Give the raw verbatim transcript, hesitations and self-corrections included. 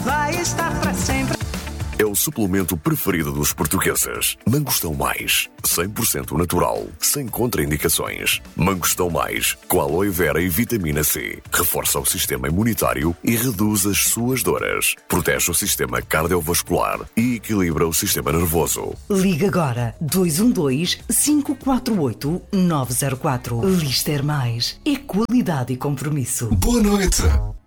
vai estar para sempre. É o suplemento preferido dos portugueses. Mangostão Mais, cem por cento natural, sem contraindicações. Mangostão Mais, com aloe vera e vitamina C. Reforça o sistema imunitário e reduz as suas dores. Protege o sistema cardiovascular e equilibra o sistema nervoso. Liga agora dois um dois, cinco quatro oito, nove zero quatro. Lister Mais é qualidade e compromisso. Boa noite.